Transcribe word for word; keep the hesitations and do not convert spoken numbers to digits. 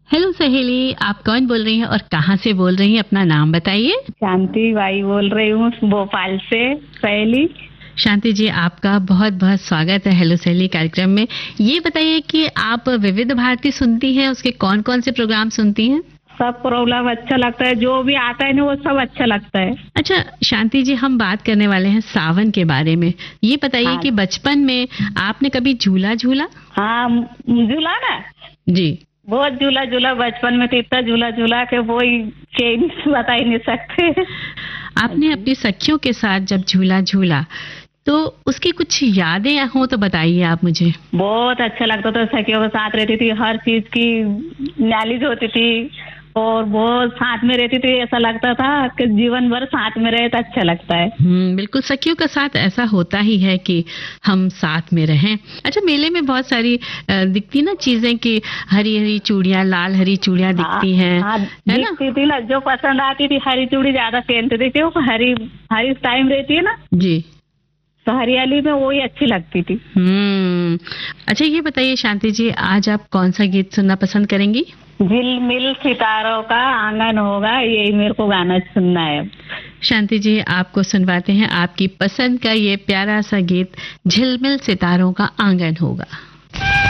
Hello सहेली, आप कौन बोल रही हैं और कहाँ से बोल रही हैं? अपना नाम बताइए। शांति बाई बोल रही हूँ भोपाल से। सहेली शांति जी, आपका बहुत बहुत स्वागत है हेलो सहेली कार्यक्रम में। ये बताइए कि आप विविध भारती सुनती हैं, उसके कौन कौन से प्रोग्राम सुनती हैं? सब प्रोग्राम अच्छा लगता है, जो भी आता है ना वो सब अच्छा लगता है। अच्छा शांति जी, हम बात करने वाले हैं सावन के बारे में। ये बताइए हाँ। कि बचपन में आपने कभी झूला झूला? हाँ झूला ना, जी। बहुत झूला झूला बचपन में, तो इतना झूला झूला के वो ही के बता ही नहीं सकते। आपने अपनी सखियों के साथ जब झूला झूला तो उसकी कुछ यादें हो तो बताइए आप मुझे। बहुत अच्छा लगता था, सखियों के साथ रहती थी, हर चीज की नॉलेज होती थी और बहुत साथ में रहती थी। ऐसा लगता था कि जीवन भर साथ में रहे तो अच्छा लगता है। हम्म, बिल्कुल सखियों के साथ ऐसा होता ही है कि हम साथ में रहें। अच्छा, मेले में बहुत सारी अ, दिखती ना चीजें कि हरी हरी चूड़ियां, लाल हरी चूड़ियां दिखती हैं, हाँ, है ना? दिखती थी ना, जो पसंद आती थी हरी चूड़ी ज्यादा पहनती थी, क्यों हरी हरी टाइम रहती है ना, जी। तो हरियाली में वही अच्छी लगती थी। हम्म। अच्छा ये बताइए शांति जी, आज आप कौन सा गीत सुनना पसंद करेंगी? झिलमिल सितारों का आंगन होगा, यही मेरे को गाना सुनना है। शांति जी, आपको सुनवाते हैं आपकी पसंद का ये प्यारा सा गीत, झिलमिल सितारों का आंगन होगा।